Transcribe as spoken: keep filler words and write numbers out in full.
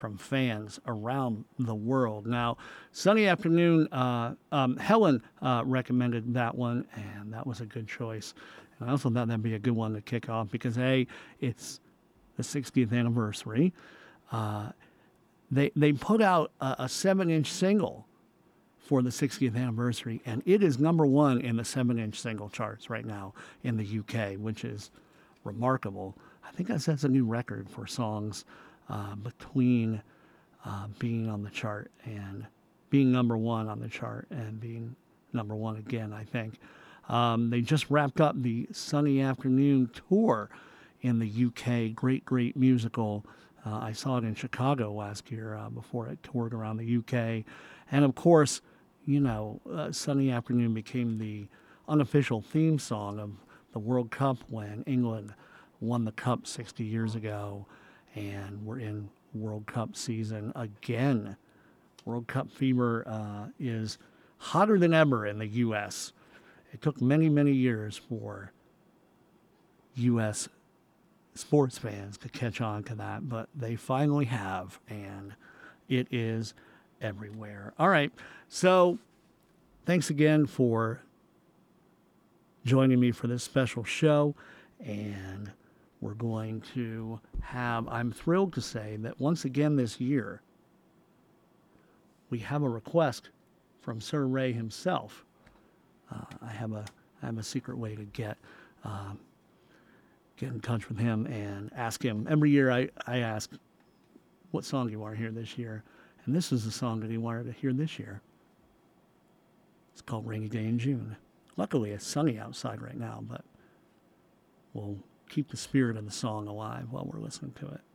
from fans around the world. Now, Sunny Afternoon, uh, um, Helen uh, recommended that one, and that was a good choice. And I also thought that'd be a good one to kick off because, A, it's the sixtieth anniversary. Uh, they, they put out a, a seven-inch single for the sixtieth anniversary, and it is number one in the seven-inch single charts right now in the U K, which is remarkable. I think that sets a new record for songs uh, between uh, being on the chart and being number one on the chart and being number one again, I think. Um, they just wrapped up the Sunny Afternoon tour in the U K. Great, great musical. Uh, I saw it in Chicago last year uh, before it toured around the U K. And of course, you know, uh, Sunny Afternoon became the unofficial theme song of the World Cup when England won the Cup sixty years ago. And we're in World Cup season again. World Cup fever uh, is hotter than ever in the U S. It took many, many years for U S sports fans to catch on to that, but they finally have, and it is everywhere. All right, so thanks again for joining me for this special show, and we're going to have, I'm thrilled to say that once again this year, we have a request from Sir Ray himself. Uh, I have a I have a secret way to get um, get in touch with him and ask him. Every year I, I ask, what song do you want to hear this year? And this is the song that he wanted to hear this year. It's called Rainy Day in June. Luckily, it's sunny outside right now, but we'll keep the spirit of the song alive while we're listening to it.